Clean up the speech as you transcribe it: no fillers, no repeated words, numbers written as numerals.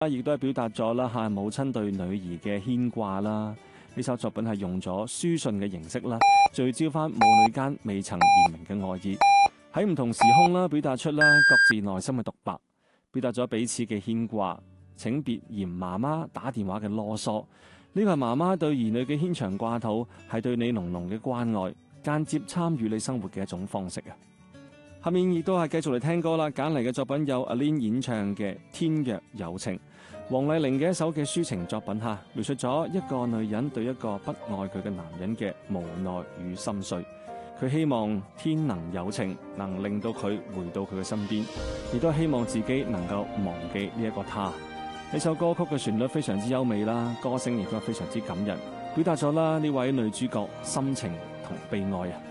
亦都係表達咗啦嚇母親對女兒嘅牽掛啦。呢首作品係用咗書信嘅形式啦，聚焦翻母女間未曾言明嘅愛意，喺唔同時空啦，表達出啦各自內心嘅獨白，表達咗彼此嘅牽掛。請別嫌媽媽打電話嘅囉嗦，呢個係媽媽對兒女嘅牽腸掛肚，係對你濃濃嘅關愛，間接參與你生活嘅一種方式啊！下面亦都係繼續嚟聽歌啦，揀嚟嘅作品有 Aline 演唱嘅《天若有情》，黃麗玲嘅一首嘅抒情作品嚇，描述咗一個女人對一個不愛佢嘅男人嘅無奈與心碎。佢希望天能有情，能令到佢回到佢嘅身邊，亦都希望自己能夠忘記呢一個他。呢首歌曲嘅旋律非常之優美啦，歌聲亦都係非常之感人，表達咗啦呢位女主角心情同悲哀啊！